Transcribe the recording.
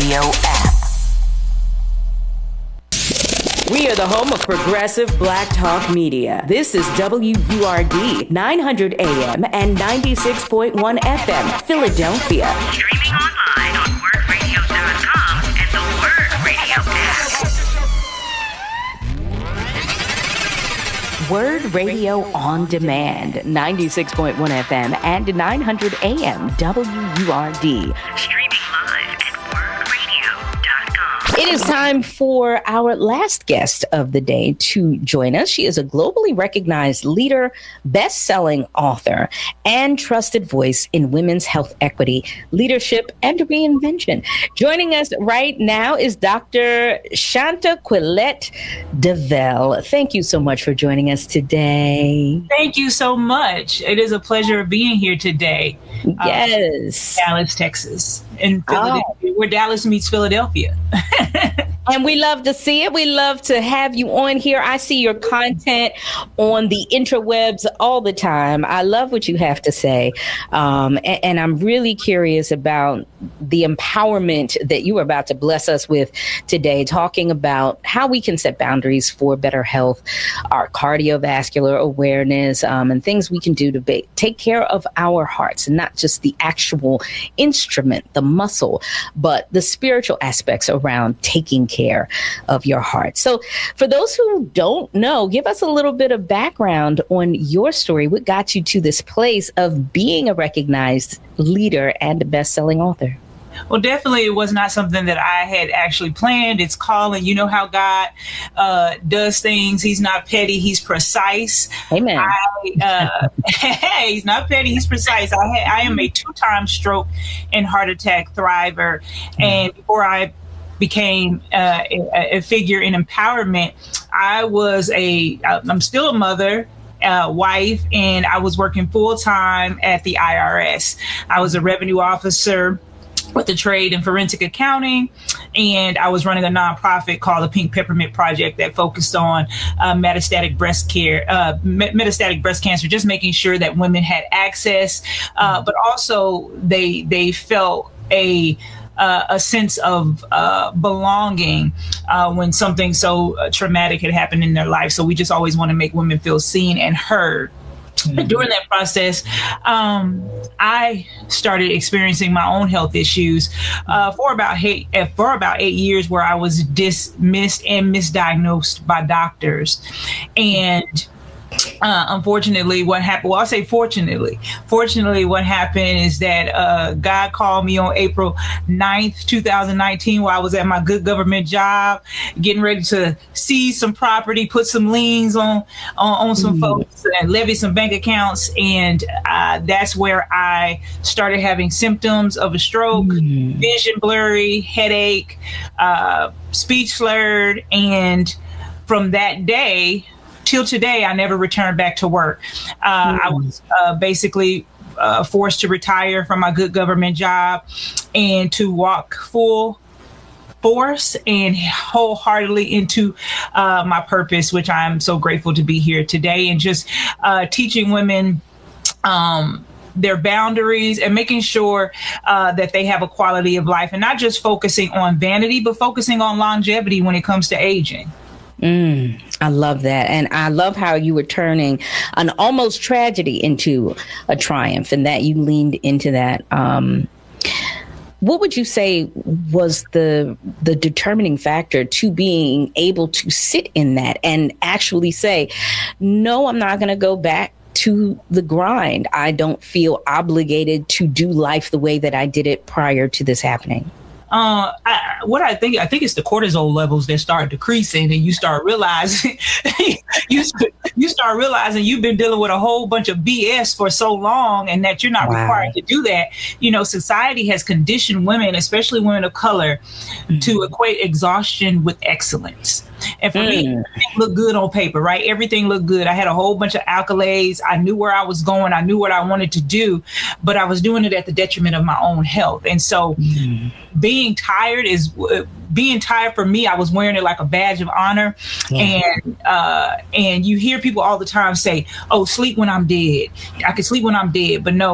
Radio app. We are the home of progressive Black Talk Media. This is WURD 900 AM and 96.1 FM, Philadelphia. Streaming online on wordradio.com and the Word Radio app. Word Radio on Demand, 96.1 FM and 900 AM, WURD. Streaming live at wordradio.com. It is time for our last guest of the day to join us. She is a globally recognized leader, best-selling author, and trusted voice in women's health equity, leadership, and reinvention. Joining us right now is Dr. Chantaquillette Devell. Thank you so much for joining us today. Thank you so much. It is a pleasure being here today. Yes. Dallas, Texas, in Philadelphia, where Dallas meets Philadelphia. And we love to see it. We love to have you on here. I see your content on the interwebs all the time. I love what you have to say. And I'm really curious about the empowerment that you are about to bless us with today, talking about how we can set boundaries for better health, our cardiovascular awareness, and things we can do to take care of our hearts, and not just the actual instrument, the muscle, but the spiritual aspects around taking care of your heart. So for those who don't know, give us a little bit of background on your story. What got you to this place of being a recognized leader and a best-selling author? Well, definitely it was not something that I had actually planned. It's calling. You know how God does things. He's not petty. He's precise. Amen. He's not petty. He's precise. I am a 2-time stroke and heart attack thriver. And before I became a figure in empowerment, I'm still a mother, wife, and I was working full time at the IRS. I was a revenue officer with the trade in forensic accounting, and I was running a nonprofit called the Pink Peppermint Project that focused on metastatic breast cancer, just making sure that women had access, but also they felt a sense of belonging when something so traumatic had happened in their life. So we just always want to make women feel seen and heard. But during that process, I started experiencing my own health issues for about 8 years, where I was dismissed and misdiagnosed by doctors. And unfortunately, what happened, well, I'll say fortunately, what happened is that God called me on April 9th, 2019, while I was at my good government job, getting ready to seize some property, put some liens on some folks, and levy some bank accounts. And that's where I started having symptoms of a stroke, vision blurry, headache, speech slurred. And from that day till today, I never returned back to work. I was basically forced to retire from my good government job and to walk full force and wholeheartedly into my purpose, which I'm so grateful to be here today, and just teaching women their boundaries and making sure that they have a quality of life, and not just focusing on vanity, but focusing on longevity when it comes to aging. I love that. And I love how you were turning an almost tragedy into a triumph, and that you leaned into that. What would you say was the determining factor to being able to sit in that and actually say, no, I'm not going to go back to the grind. I don't feel obligated to do life the way that I did it prior to this happening? I think it's the cortisol levels that start decreasing, and you start realizing you start realizing you've been dealing with a whole bunch of BS for so long, and that you're not required to do that. You know, society has conditioned women, especially women of color, to equate exhaustion with excellence. And for me, everything looked good on paper, right? Everything looked good. I had a whole bunch of accolades. I knew where I was going. I knew what I wanted to do, but I was doing it at the detriment of my own health. And so being tired for me, I was wearing it like a badge of honor. And you hear people all the time say, oh, sleep when I'm dead. I can sleep when I'm dead. But no,